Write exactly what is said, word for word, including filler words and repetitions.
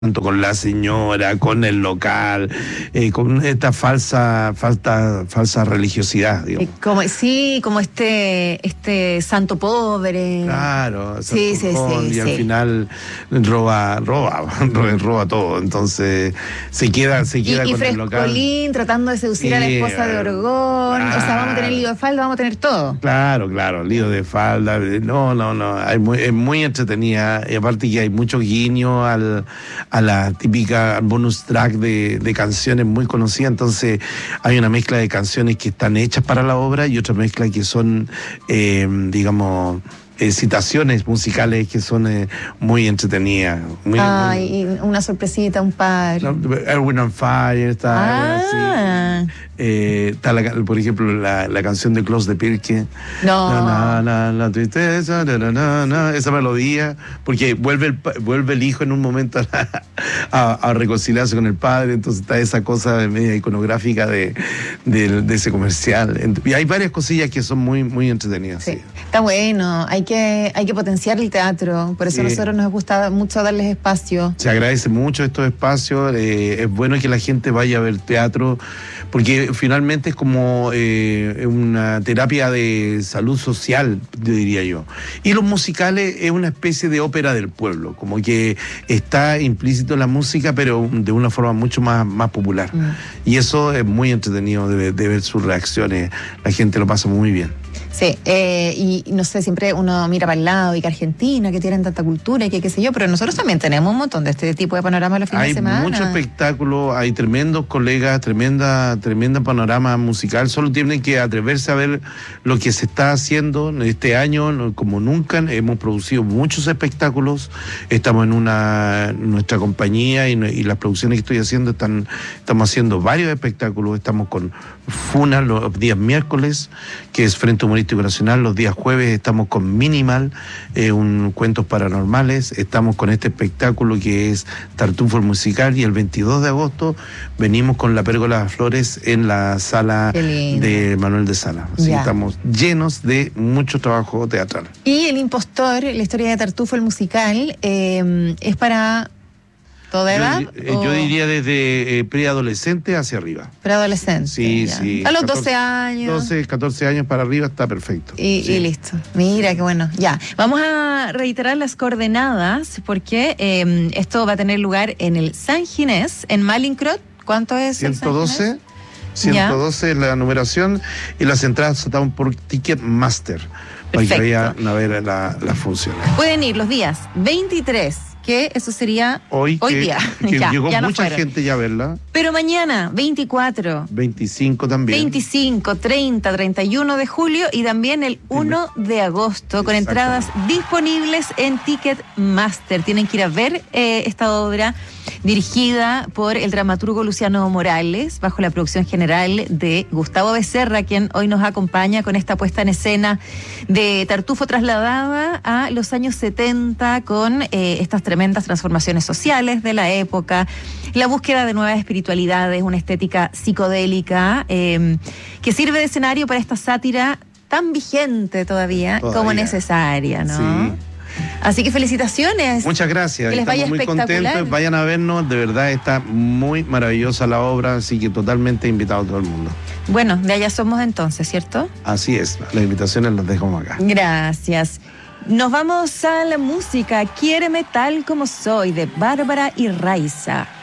tanto con la señora, con el local, eh, con esta falsa, falta, falsa religiosidad, digamos. Eh, como, sí, como este, este santo pobre. Claro, sí, sí, sí, y sí. al final roba, roba, roba, roba todo, entonces se queda, se queda y, y con el local. Frescolín tratando de seducir sí, a la esposa de Orgón, claro. O sea, vamos a tener lío de falda, vamos a tener todo. Claro, claro, lío de falda, no, no, no, hay muy, es muy entretenida, y aparte que hay mucho guiño al a la típica bonus track de, de canciones muy conocidas, entonces hay una mezcla de canciones que están hechas para la obra y otra mezcla que son, eh, digamos, eh, citaciones musicales que son eh, muy entretenidas. Muy, Ay, muy... y una sorpresita, un par. No, Erwin on Fire, está, ah. sí. eh, está la, por ejemplo, la, la canción de Klaus de Pirque. No. Na, na, na, la tristeza, na, na, na, na, esa melodía, porque vuelve el, vuelve el hijo en un momento a, a, a reconciliarse con el padre, entonces está esa cosa media iconográfica de, de, de ese comercial. Y hay varias cosillas que son muy, muy entretenidas. Sí. Sí. Está bueno, hay que, hay que potenciar el teatro, por eso sí. A nosotros nos gusta mucho darles espacio. Se agradece mucho estos espacios, eh, es bueno que la gente vaya a ver teatro, porque finalmente es como eh, una terapia de salud social, diría yo. Y los musicales es una especie de ópera del pueblo, como que está implícito en la música, pero de una forma mucho más, más popular. Mm. Y eso es muy entretenido de, de ver sus reacciones, la gente lo pasa muy bien. Sí, eh, y no sé, siempre uno mira para el lado y que Argentina, que tienen tanta cultura y que qué sé yo, pero nosotros también tenemos un montón de este tipo de panorama los fines hay de semana. Hay mucho espectáculo, hay tremendos colegas, tremenda, tremenda panorama musical, solo tienen que atreverse a ver lo que se está haciendo este año, como nunca, hemos producido muchos espectáculos, estamos en una, nuestra compañía y, y las producciones que estoy haciendo, están, estamos haciendo varios espectáculos, estamos con Funa los días miércoles, que es Frente Humorístico Nacional, los días jueves estamos con Minimal, eh, un cuentos paranormales, estamos con este espectáculo que es Tartufo el musical, y el veintidós de agosto venimos con La Pérgola de Flores en la sala de Manuel de Sala. Así estamos llenos de mucho trabajo teatral. Y El Impostor, la historia de Tartufo el musical, eh, es para ¿toda edad? Yo, yo diría desde eh, preadolescente hacia arriba. Preadolescente. Sí, ya. sí. A los doce años. doce, catorce años para arriba está perfecto. Y, sí. y listo. Mira, qué bueno. Ya. Vamos a reiterar las coordenadas porque eh, esto va a tener lugar en el San Ginés, en Malincrot. ¿Cuánto es ciento doce. ciento doce es la numeración y las entradas están por Ticketmaster. Para que vayan a ver la, las funciones. Pueden ir los días veintitrés. Que eso sería hoy, hoy que, día. Que ya, llegó ya no mucha fueron. gente ya a verla. Pero mañana, veinticuatro. veinticinco también. veinticinco, treinta, treinta y uno de julio y también el uno de agosto, con entradas disponibles en Ticketmaster. Tienen que ir a ver eh, esta obra dirigida por el dramaturgo Luciano Morales, bajo la producción general de Gustavo Becerra, quien hoy nos acompaña con esta puesta en escena de Tartufo trasladada a los años setenta con eh, estas tremendas transformaciones sociales de la época, la búsqueda de nuevas espiritualidades, una estética psicodélica eh, que sirve de escenario para esta sátira tan vigente todavía, todavía. como necesaria, ¿no? Sí. Así que felicitaciones. Muchas gracias. Que les Estamos vaya muy contentos. Vayan a vernos. De verdad está muy maravillosa la obra, así que totalmente invitado a todo el mundo. Bueno, de allá somos entonces, ¿cierto? Así es. Las invitaciones las dejamos acá. Gracias. Nos vamos a la música. Quiéreme tal como soy, de Bárbara y Raiza.